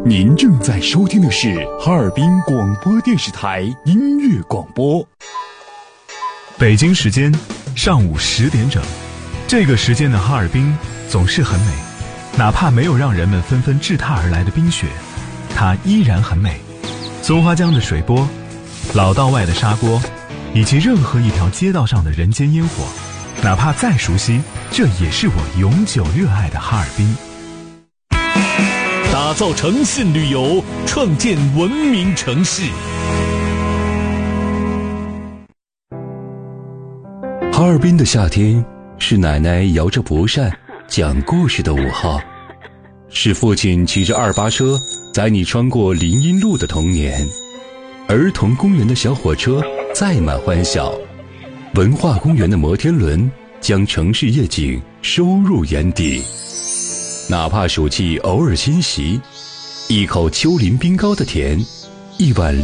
您正在收听的是哈尔滨广播电视台音乐广播。 北京时间上午10点整，这个时间的哈尔滨总是很美，哪怕没有让人们纷纷掷踏而来的冰雪，它依然很美。松花江的水波，老道外的砂锅，以及任何一条街道上的人间烟火，哪怕再熟悉，这也是我永久热爱的哈尔滨。 打造诚信旅游，创建文明城市。 哈尔滨的夏天，是奶奶摇着蒲扇讲故事的午后，是父亲骑着2八车载你穿过林荫路的童年，儿童公园的小火车载满欢笑，文化公园的摩天轮将城市夜景收入眼底。哪怕暑气偶尔侵袭，一口丘陵冰糕的甜，一碗